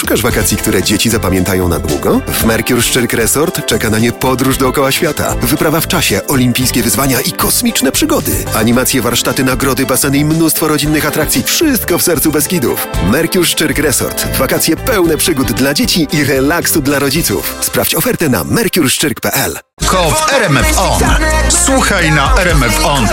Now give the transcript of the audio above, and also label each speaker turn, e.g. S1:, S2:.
S1: Szukasz wakacji, które dzieci zapamiętają na długo? W Mercure Szczyrk Resort czeka na nie podróż dookoła świata, wyprawa w czasie, olimpijskie wyzwania i kosmiczne przygody. Animacje, warsztaty, nagrody, baseny i mnóstwo rodzinnych atrakcji. Wszystko w sercu Beskidów. Mercure Szczyrk Resort. Wakacje pełne przygód dla dzieci i relaksu dla rodziców. Sprawdź ofertę na mercureszczyrk.pl.
S2: Kop RMF On. Słuchaj na RMF On.